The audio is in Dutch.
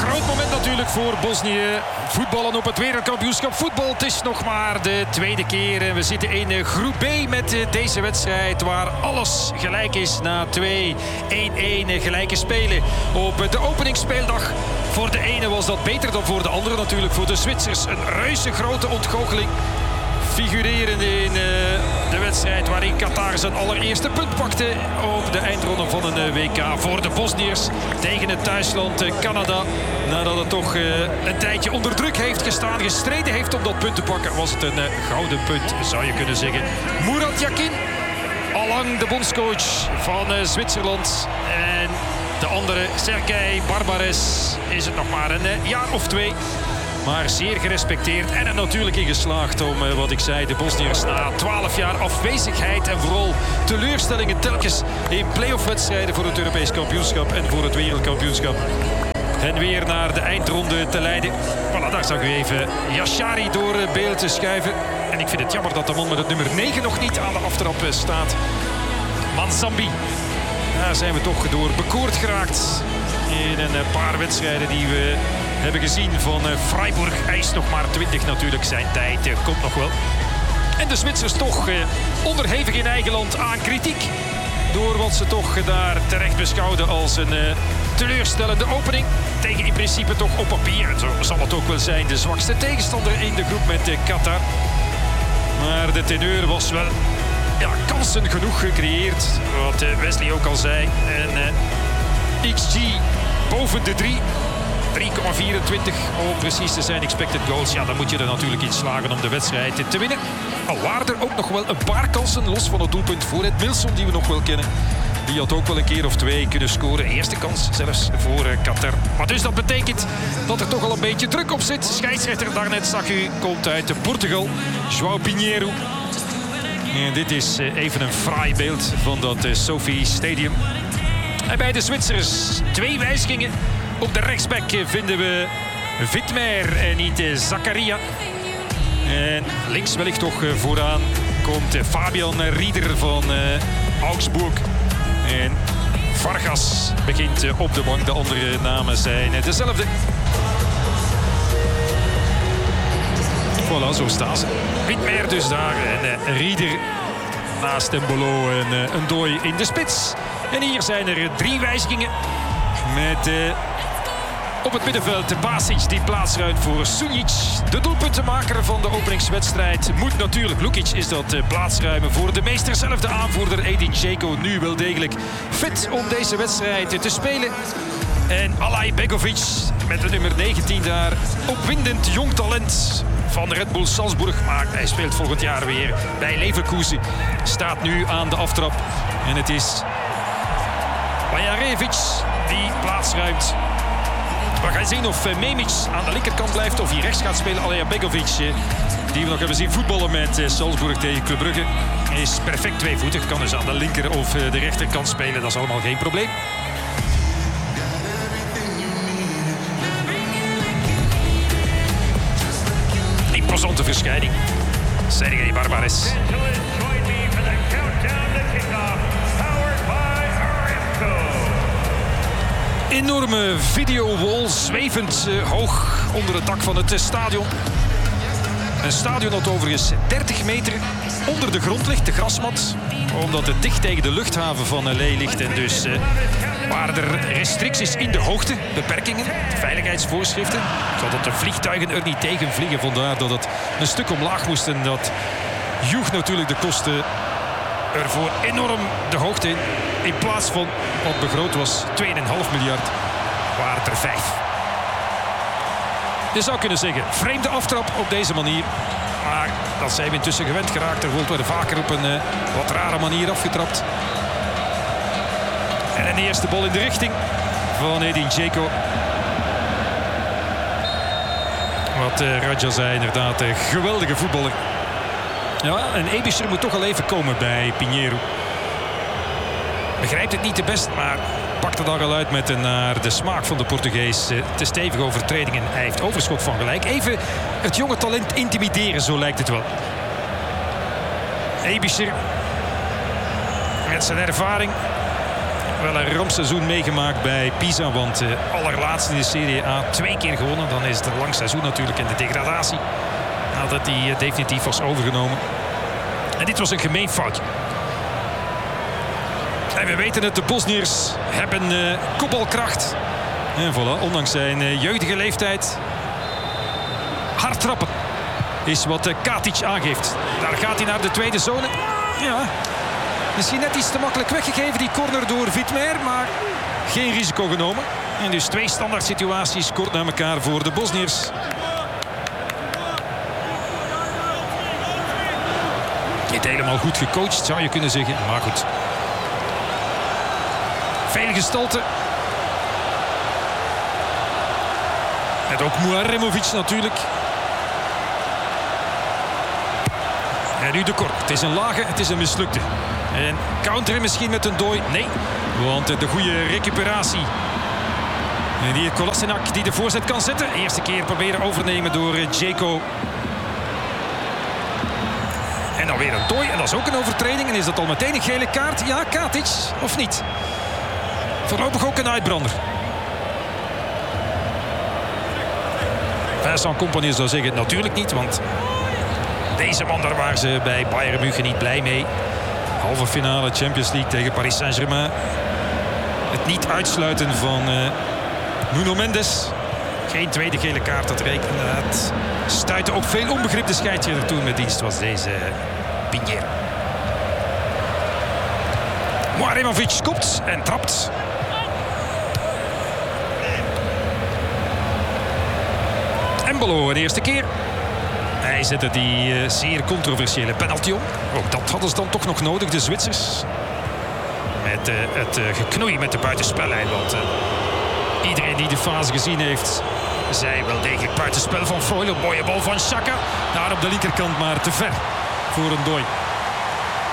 Groot moment natuurlijk voor Bosnië. Voetballen op het wereldkampioenschap voetbal. Het is nog maar de tweede keer. En we zitten in groep B met deze wedstrijd waar alles gelijk is na 2-1-1 gelijke spelen. Op de openingsspeeldag voor de ene was dat beter dan voor de andere natuurlijk. Voor de Zwitsers een reuze grote ontgoocheling. Figurerend in de wedstrijd waarin Qatar zijn allereerste punt pakte op de eindronde van een WK. Voor de Bosniërs tegen het thuisland Canada. Nadat het toch een tijdje onder druk heeft gestaan, gestreden heeft om dat punt te pakken, was het een gouden punt, zou je kunnen zeggen. Murat Yakin, allang de bondscoach van Zwitserland. En de andere, Sergej Barbares, is het nog maar een jaar of 2. Maar zeer gerespecteerd en er natuurlijk in geslaagd om, wat ik zei, de Bosniërs na 12 jaar afwezigheid en vooral teleurstellingen telkens in play-off-wedstrijden voor het Europees kampioenschap en voor het wereldkampioenschap. En weer naar de eindronde te leiden. Voilà, daar zag u even Yashari door beeld te schuiven. En ik vind het jammer dat de man met het nummer 9 nog niet aan de aftrap staat. Mansambi. Daar zijn we toch door bekoord geraakt in een paar wedstrijden die we hebben gezien van Freiburg. Hij is nog maar 20 natuurlijk. Zijn tijd komt nog wel. En de Zwitsers toch onderhevig in eigen land aan kritiek. Door wat ze toch daar terecht beschouwden als een teleurstellende opening. Tegen in principe toch op papier, en zo zal het ook wel zijn, de zwakste tegenstander in de groep met Qatar. Maar de teneur was wel kansen genoeg gecreëerd. Wat Wesley ook al zei. En XG boven de 3. 3,24 om precies te zijn expected goals. Ja, dan moet je er natuurlijk in slagen om de wedstrijd te winnen. Al waren er ook nog wel een paar kansen, los van het doelpunt voor het Milson, die we nog wel kennen. Die had ook wel een keer of 2 kunnen scoren. Eerste kans zelfs voor Qatar. Maar dus dat betekent dat er toch al een beetje druk op zit. Scheidsrechter daarnet zag u, komt uit Portugal. João Pinheiro. En dit is even een fraai beeld van dat Sophie Stadium. En bij de Zwitsers 2 wijzigingen. Op de rechtsback vinden we Wittmer en niet Zakaria. En links wellicht toch vooraan komt Fabian Rieder van Augsburg. En Vargas begint op de bank. De andere namen zijn dezelfde. Voilà, zo staan ze. Wittmer dus daar en Rieder naast Embolo en een dooi in de spits. En hier zijn er 3 wijzigingen met op het middenveld de Basic die plaatsruimt voor Sunjic. De doelpuntenmaker van de openingswedstrijd moet natuurlijk, Lukic is dat, plaatsruimen voor de meester zelf. De aanvoerder Edin Dzeko nu wel degelijk fit om deze wedstrijd te spelen. En Alay Begovic met de nummer 19 daar. Opwindend jong talent van Red Bull Salzburg. Maar hij speelt volgend jaar weer bij Leverkusen. Staat nu aan de aftrap. En het is Bajarevic die plaatsruimt. We gaan zien of Memic aan de linkerkant blijft of hij rechts gaat spelen. Alay Begovic, die we nog hebben zien voetballen met Salzburg tegen Club Brugge, is perfect tweevoetig. Kan dus aan de linker of de rechterkant spelen. Dat is allemaal geen probleem. Imposante verschijning. Sergej Barbares. Enorme videowall zwevend hoog onder het dak van het stadion. Een stadion dat overigens 30 meter onder de grond ligt, de grasmat. Omdat het dicht tegen de luchthaven van L.A. ligt. En dus waren er restricties in de hoogte, beperkingen, veiligheidsvoorschriften. Zodat de vliegtuigen er niet tegen vliegen. Vandaar dat het een stuk omlaag moest. En dat joeg natuurlijk de kosten ervoor enorm de hoogte in. In plaats van wat begroot was 2,5 miljard, waren het er 5. Je zou kunnen zeggen, vreemde aftrap op deze manier. Maar dat zijn we intussen gewend geraakt. Er wordt wel vaker op een wat rare manier afgetrapt. En een eerste bal in de richting van Edin Dzeko. Wat Radja zei, inderdaad, een geweldige voetballer. Ja, en Ebischer moet toch al even komen bij Pinheiro. Begrijpt het niet te best, maar pakt er dan al uit met een naar de smaak van de Portugees te stevige overtredingen. Hij heeft overschot van gelijk. Even het jonge talent intimideren, zo lijkt het wel. Ebischer met zijn ervaring wel een rampseizoen meegemaakt bij Pisa. Want allerlaatst in de Serie A 2 keer gewonnen. Dan is het een lang seizoen natuurlijk in de degradatie. Nadat hij definitief was overgenomen. En dit was een gemeen foutje. En we weten het, de Bosniërs hebben kopbalkracht. En voilà, ondanks zijn jeugdige leeftijd. Hard trappen is wat Katic aangeeft. Daar gaat hij naar de tweede zone. Ja, misschien net iets te makkelijk weggegeven, die corner door Vitmer. Maar geen risico genomen. En dus 2 standaard situaties kort na elkaar voor de Bosniërs. Niet helemaal goed gecoacht, zou je kunnen zeggen. Maar goed. Veel gestalte. Met ook Muaremovic natuurlijk. En nu de kort. Het is een lage, het is een mislukte. En counteren misschien met een dooi? Nee, want de goede recuperatie. En die Kolasinac die de voorzet kan zetten. Eerste keer proberen overnemen door Dzeko. En dan weer een dooi. En dat is ook een overtreding. En is dat al meteen een gele kaart? Ja, Katic. Of niet? Voorlopig ook een uitbrander. Vincent Kompany zou zeggen natuurlijk niet. Want deze man, daar waren ze bij Bayern München niet blij mee. Halve finale Champions League tegen Paris Saint-Germain. Het niet uitsluiten van Nuno Mendes. Geen tweede gele kaart, dat rekende. Het stuitte op veel onbegrip. De scheidsrechter toen met dienst was deze Pinheiro. Muaremovic kopt en trapt. Embolo de eerste keer. Hij zette die zeer controversiële penalty om. Ook dat hadden ze dan toch nog nodig, de Zwitsers. Met het geknoei met de buitenspellijn. Want iedereen die de fase gezien heeft, zei wel degelijk buitenspel van Foyle. Een mooie bal van Xhaka. Daar op de linkerkant, maar te ver voor een dooi.